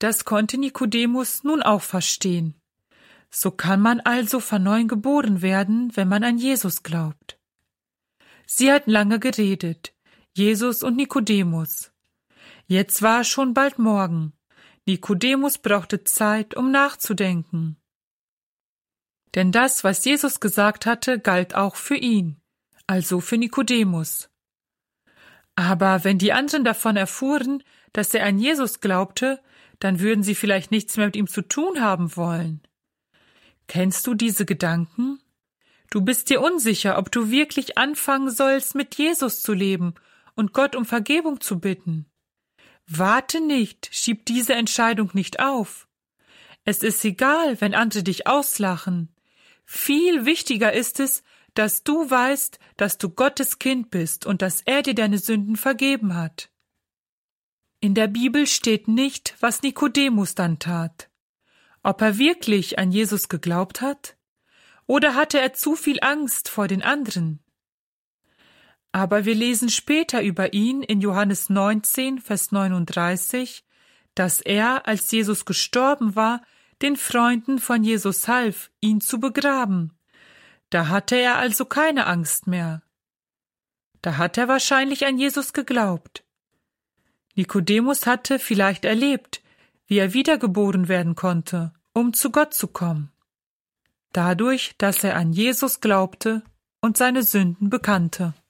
Das konnte Nikodemus nun auch verstehen. So kann man also von neuem geboren werden, wenn man an Jesus glaubt. Sie hatten lange geredet, Jesus und Nikodemus. Jetzt war schon bald Morgen. Nikodemus brauchte Zeit, um nachzudenken. Denn das, was Jesus gesagt hatte, galt auch für ihn, also für Nikodemus. Aber wenn die anderen davon erfuhren, dass er an Jesus glaubte, dann würden sie vielleicht nichts mehr mit ihm zu tun haben wollen. Kennst du diese Gedanken? Du bist dir unsicher, ob du wirklich anfangen sollst, mit Jesus zu leben und Gott um Vergebung zu bitten. Warte nicht, schieb diese Entscheidung nicht auf. Es ist egal, wenn andere dich auslachen. Viel wichtiger ist es, dass du weißt, dass du Gottes Kind bist und dass er dir deine Sünden vergeben hat. In der Bibel steht nicht, was Nikodemus dann tat. Ob er wirklich an Jesus geglaubt hat? Oder hatte er zu viel Angst vor den anderen? Aber wir lesen später über ihn in Johannes 19, Vers 39, dass er, als Jesus gestorben war, den Freunden von Jesus half, ihn zu begraben. Da hatte er also keine Angst mehr. Da hat er wahrscheinlich an Jesus geglaubt. Nikodemus hatte vielleicht erlebt, wie er wiedergeboren werden konnte, um zu Gott zu kommen. Dadurch, dass er an Jesus glaubte und seine Sünden bekannte.